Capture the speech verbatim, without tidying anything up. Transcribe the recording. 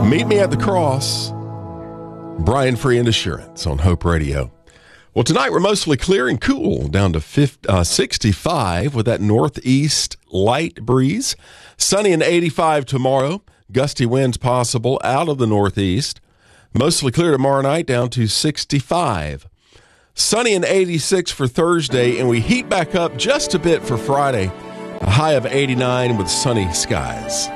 Meet me at the cross. Brian Free and Assurance on Hope Radio. Well, tonight we're mostly clear and cool, down to fifty, uh, sixty-five with that northeast light breeze. Sunny and eighty-five tomorrow. Gusty winds possible out of the northeast. Mostly clear tomorrow night, down to sixty-five. Sunny and eighty-six for Thursday, and we heat back up just a bit for Friday. A high of eighty-nine with sunny skies.